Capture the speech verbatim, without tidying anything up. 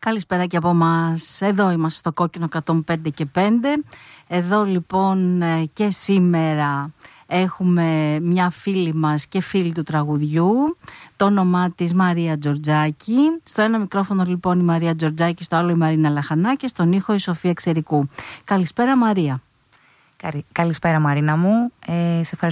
Καλησπέρα και από μας. Εδώ είμαστε στο Κόκκινο εκατόν πέντε και πέντε. Εδώ λοιπόν και σήμερα έχουμε μια φίλη μας και φίλη του τραγουδιού. Το όνομά της Μαρία Τζορτζάκη. Στο ένα μικρόφωνο λοιπόν η Μαρία Τζορτζάκη, στο άλλο η Μαρίνα Λαχανά και στον ήχο η Σοφία Ξερικού. Καλησπέρα Μαρία. Καλησπέρα Μαρίνα μου. Ε, σε ευχαριστώ